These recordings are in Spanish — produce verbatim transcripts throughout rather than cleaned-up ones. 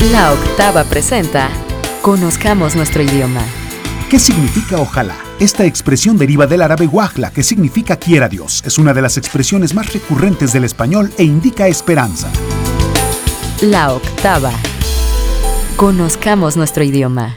La Octava presenta Conozcamos nuestro idioma. ¿Qué significa ojalá? Esta expresión deriva del árabe wajla, que significa quiera Dios. Es una de las expresiones más recurrentes del español e indica esperanza. La Octava. Conozcamos nuestro idioma.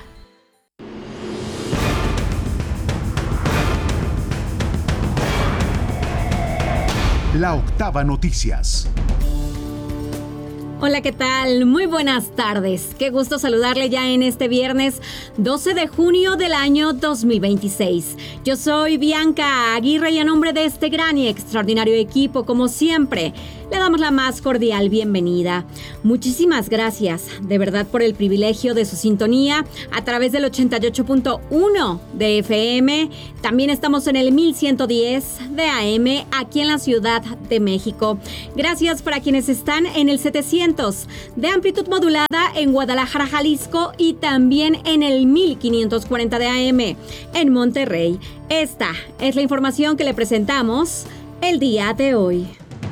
La Octava Noticias. Hola, ¿qué tal? Muy buenas tardes. Qué gusto saludarle ya en este viernes doce de junio del año dos mil veintiséis. Yo soy Bianca Aguirre y a nombre de este gran y extraordinario equipo, como siempre, le damos la más cordial bienvenida. Muchísimas gracias, de verdad, por el privilegio de su sintonía a través del ochenta y ocho punto uno de F M. También estamos en el mil ciento diez de A M aquí en la Ciudad de México. Gracias para quienes están en el setecientos de amplitud modulada en Guadalajara, Jalisco, y también en el mil quinientos cuarenta de A M en Monterrey. Esta es la información que le presentamos el día de hoy.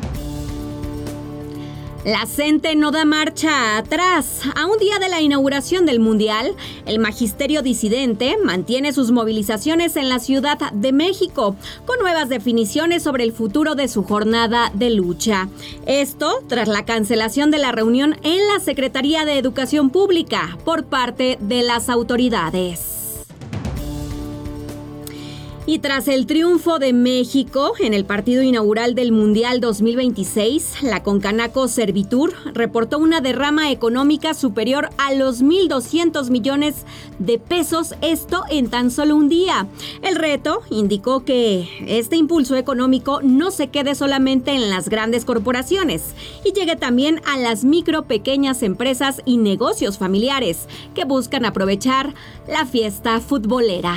La CENTE no da marcha atrás. A un día de la inauguración del Mundial, el Magisterio Disidente mantiene sus movilizaciones en la Ciudad de México, con nuevas definiciones sobre el futuro de su jornada de lucha. Esto tras la cancelación de la reunión en la Secretaría de Educación Pública por parte de las autoridades. Y tras el triunfo de México en el partido inaugural del Mundial dos mil veintiséis, la Concanaco Servitur reportó una derrama económica superior a los mil doscientos millones de pesos, esto en tan solo un día. El reto indicó que este impulso económico no se quede solamente en las grandes corporaciones y llegue también a las micro, pequeñas empresas y negocios familiares que buscan aprovechar la fiesta futbolera.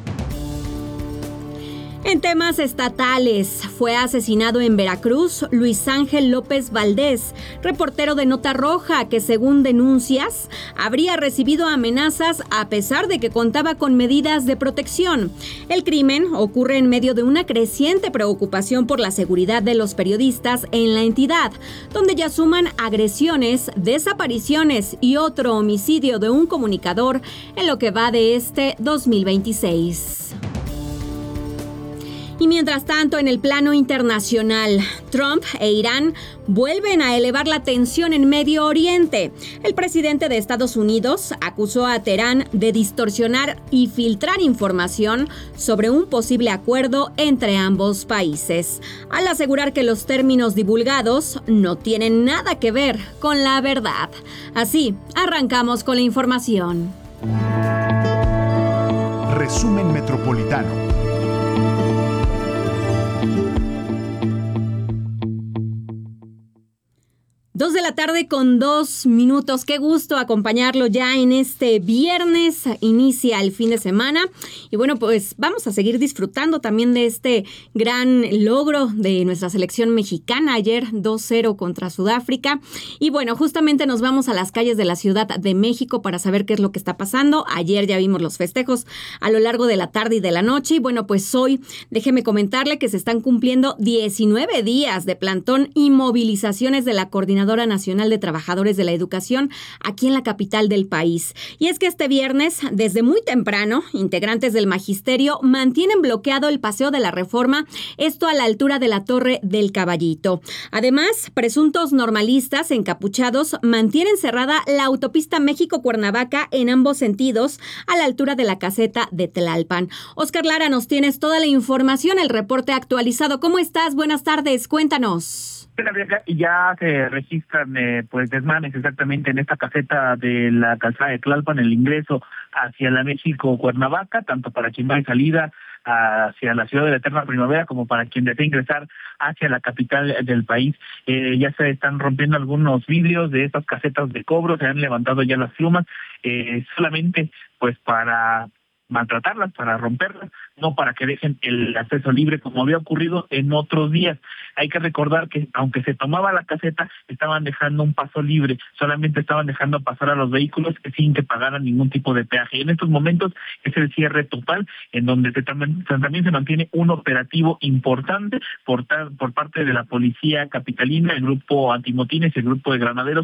En temas estatales, fue asesinado en Veracruz Luis Ángel López Valdés, reportero de Nota Roja, que según denuncias habría recibido amenazas a pesar de que contaba con medidas de protección. El crimen ocurre en medio de una creciente preocupación por la seguridad de los periodistas en la entidad, donde ya suman agresiones, desapariciones y otro homicidio de un comunicador en lo que va de este dos mil veintiséis. Y mientras tanto, en el plano internacional, Trump e Irán vuelven a elevar la tensión en Medio Oriente. El presidente de Estados Unidos acusó a Teherán de distorsionar y filtrar información sobre un posible acuerdo entre ambos países, al asegurar que los términos divulgados no tienen nada que ver con la verdad. Así, arrancamos con la información. Resumen metropolitano. Dos de la tarde con dos minutos. Qué gusto acompañarlo ya en este viernes. Inicia el fin de semana. Y bueno, pues vamos a seguir disfrutando también de este gran logro de nuestra selección mexicana. Ayer dos cero contra Sudáfrica. Y bueno, justamente nos vamos a las calles de la Ciudad de México para saber qué es lo que está pasando. Ayer ya vimos los festejos a lo largo de la tarde y de la noche. Y bueno, pues hoy déjeme comentarle que se están cumpliendo diecinueve días de plantón y movilizaciones de la Coordinadora Nacional de Trabajadores de la Educación aquí en la capital del país. Y es que este viernes, desde muy temprano, integrantes del Magisterio mantienen bloqueado el Paseo de la Reforma, esto a la altura de la Torre del Caballito. Además, presuntos normalistas encapuchados mantienen cerrada la autopista México-Cuernavaca en ambos sentidos a la altura de la caseta de Tlalpan. Oscar Lara, nos tienes toda la información, el reporte actualizado. ¿Cómo estás? Buenas tardes, cuéntanos. Y ya se registran eh, pues desmanes exactamente en esta caseta de la calzada de Tlalpan, el ingreso hacia la México-Cuernavaca, tanto para quien va en salida hacia la ciudad de la eterna primavera como para quien desea ingresar hacia la capital del país. Eh, ya se están rompiendo algunos vidrios de estas casetas de cobro, se han levantado ya las plumas, eh, solamente pues para maltratarlas, para romperlas, no para que dejen el acceso libre como había ocurrido en otros días. Hay que recordar que aunque se tomaba la caseta, estaban dejando un paso libre, solamente estaban dejando pasar a los vehículos sin que pagaran ningún tipo de peaje. En estos momentos es el cierre total, en donde se también, también se mantiene un operativo importante por, por parte de la policía capitalina, el grupo antimotines y el grupo de granaderos,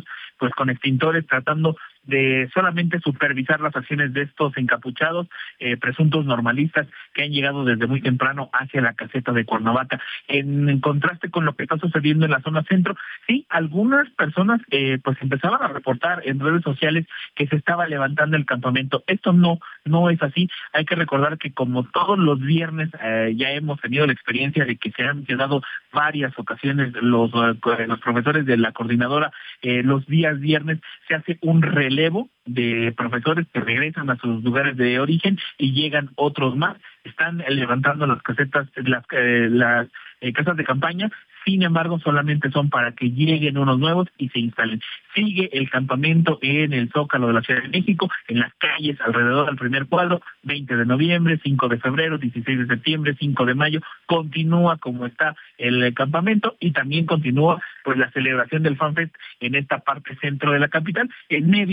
pues con extintores tratando de solamente supervisar las acciones de estos encapuchados, eh, presuntos normalistas que han llegado desde muy temprano hacia la caseta de Cuernavaca. En, en contraste con lo que está sucediendo en la zona centro, sí, algunas personas eh, pues empezaban a reportar en redes sociales que se estaba levantando el campamento. Esto no, no es así. Hay que recordar que como todos los viernes eh, ya hemos tenido la experiencia de que se han quedado varias ocasiones los, eh, los profesores de la coordinadora, eh, los días viernes se hace un relevo de profesores que regresan a sus lugares de origen y llegan otros más. Están levantando las casetas, las, eh, las eh, casas de campaña. Sin embargo, solamente son para que lleguen unos nuevos y se instalen. Sigue el campamento en el Zócalo de la Ciudad de México, en las calles alrededor del primer cuadro, veinte de noviembre, cinco de febrero, dieciséis de septiembre, cinco de mayo. Continúa como está el campamento y también continúa pues la celebración del FanFest en esta parte centro de la capital, en medio